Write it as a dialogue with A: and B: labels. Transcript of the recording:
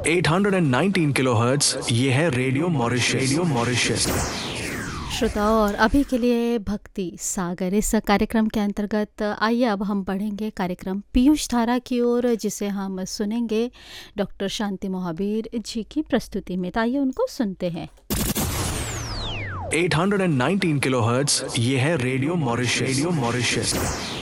A: 819 kilohertz, ये है radio Mauritius.
B: श्रोताओं, और अभी के लिए भक्ति सागर इस कार्यक्रम के अंतर्गत आइए अब हम बढ़ेंगे कार्यक्रम पीयूष धारा की ओर, जिसे हम सुनेंगे डॉक्टर शांति मोहाबीर जी की प्रस्तुति में। तो आइए उनको सुनते हैं।
A: 819 किलोहर्ट्ज, ये है रेडियो मॉरिशस।